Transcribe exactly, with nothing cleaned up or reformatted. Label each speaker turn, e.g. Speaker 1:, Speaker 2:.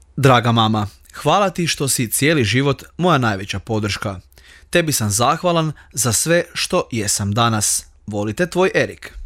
Speaker 1: Draga mama, hvala ti što si cijeli život moja najveća podrška. Tebi sam zahvalan za sve što jesam danas. Volite tvoj Erik.